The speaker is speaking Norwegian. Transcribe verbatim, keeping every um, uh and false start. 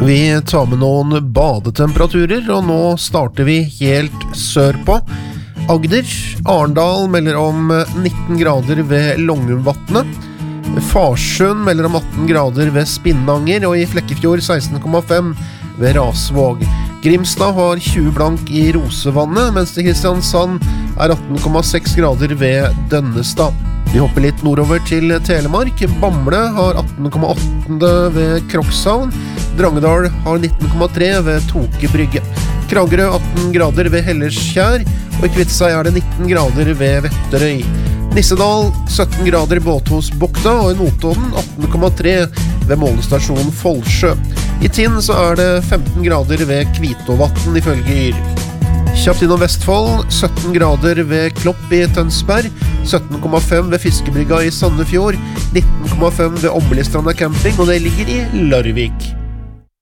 Vi tar med noen badetemperaturer, og nå starter vi helt sørpå. Agder, Arendal melder om nitten grader ved Longumvatnet. Farsund melder om atten grader ved Spinnanger, og i Flekkefjord seksten komma fem ved Rasvåg. Grimstad har tjue blank i Rosevannet, mens det i Kristiansand er atten komma seks grader ved Dønnestad. Vi hopper litt nordover til Telemark. Bamble har atten komma åtte ved Krokshavn. Drangedal har nitten komma tre ved Toke Brygge. Kragerø atten grader ved Hellerskjær, og i Kvitsøy er det nitten grader ved Vetterøy. Nissedal sytten grader i Båthusbukta, og i Notodden atten komma tre ved målestasjonen Folsjø. I Tinn så er det femten grader ved Kvitåvatn ifølge Yr. Kjapt innom Vestfold, sytten grader ved Klopp i Tønsberg, sytten komma fem ved Fiskebrygga i Sandefjord, nitten komma fem ved Ombelistranda camping, og det ligger i Larvik.